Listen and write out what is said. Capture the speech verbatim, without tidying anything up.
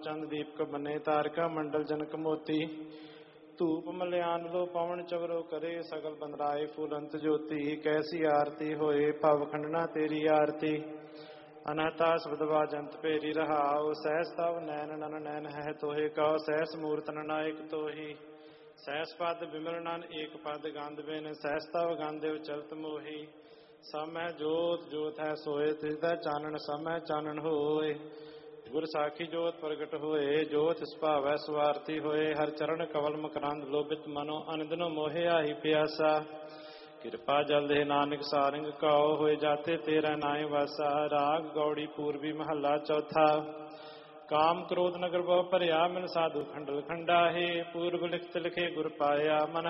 ਚੰਦ ਦੀਪਕ ਬਨੇ ਤਾਰਿਕਾ ਮੰਡਲ ਜਨਕ ਮੋਤੀ ਧੂਪ ਮਲਿਆਨ ਲੋ ਪਵਨ ਚਵਰੋ ਕਰੇ ਸਗਲ ਬੰਦਰਾਏ ਫੂਲੰਤ ਜੋਤੀ ਕੈਸੀ ਆਰਤੀ ਹੋਏ ਭਵ ਖੰਡਨਾ ਤੇਰੀ ਆਰਤੀ ਅਨਹਤਾ ਸ਼ਬਦਵਾ ਜੰਤ ਭੇਰੀ ਰਹਾਉ ਸਹਿਸ ਤਵ ਨੈਨ ਨਨ ਨੈਨ ਹੈ ਤੋਹੇ ਕਉ ਸਹਿਸ ਮੂਰਤ ਨਾਇਕ ਤੋਹੀ ਸਹਿਸ ਪਦ ਬਿਮਲ ਨਨ ਏਕ ਪਦ ਗੰਧ ਬਿਨ ਸਹਿਸ ਤਵ ਗੰਧਿਵ ਚਲਤ ਮੋਹੀ ਸਭ ਹੈ ਜੋਤ ਜੋਤ ਹੈ ਸੋਏ ਤਿਸਦਾ ਚਾਨਣ ਸਭ ਹੈ ਚਾਨਣ ਹੋਏ ਗੁਰ ਸਾਖੀ ਜੋਤ ਪ੍ਰਗਟ ਹੋਏ ਜੋਤ ਸੁਭਾਵੈ ਸਵਾਰਤੀ ਹੋਏ ਹਰ ਚਰਨ ਕਵਲ ਮਕਰੰਦ ਲੋਭਿਤ ਮਨੋ ਅਨੰਦਨੋ ਮੋਹਿ ਆਹੀ ਪਿਆਸਾ ਕਿਰਪਾ ਜਲ ਦੇ ਨਾਨਕ ਸਾਰੰਗ ਕਉ ਹੋਏ ਜਾਤੇ ਤੇਰਾ ਨਾਇ ਵਾਸਾ ਰਾਗ ਗੌੜੀ ਪੂਰਬੀ ਮਹੱਲਾ ਚੌਥਾ ਕਾਮ ਕ੍ਰੋਧ ਨਗਰ ਬਹੁ ਭਰਿਆ ਮਨ ਸਾਧੂ ਖੰਡਲ ਖੰਡਾ ਹੈ ਪੂਰਬ ਲਿਖਤ ਲਿਖੇ ਗੁਰ ਪਾਇਆ ਮਨ